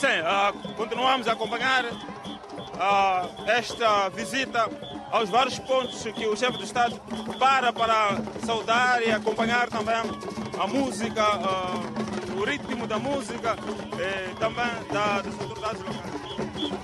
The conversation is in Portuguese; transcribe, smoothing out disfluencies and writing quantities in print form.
Sim, continuamos a acompanhar esta visita aos vários pontos que o chefe de Estado para saudar e acompanhar também a música, o ritmo da música e também das autoridades locais.